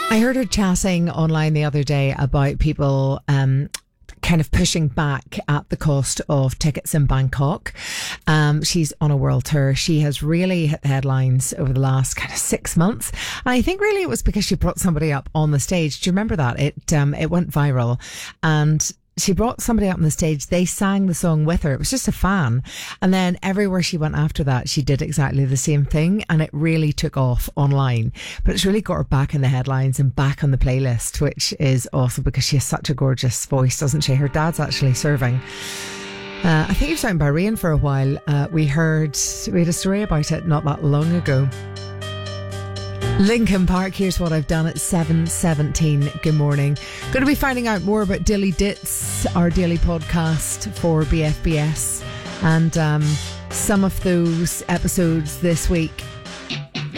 I heard her chatting online the other day about people kind of pushing back at the cost of tickets in Bangkok. She's on a world tour. She has really hit the headlines over the last kind of 6 months. And I think really it was because she brought somebody up on the stage. Do you remember that? It went viral. And she brought somebody up on the stage. They sang the song with her. It was just a fan. And then everywhere she went after that, she did exactly the same thing. And it really took off online. But it's really got her back in the headlines and back on the playlist, which is awesome because she has such a gorgeous voice, doesn't she? Her dad's actually serving. I think he was out in Bahrain for a while. We had a story about it not that long ago. Linkin Park, here's what I've done at 7:17. Good morning. Going to be finding out more about Dilly Dits, our daily podcast for BFBS. And some of those episodes this week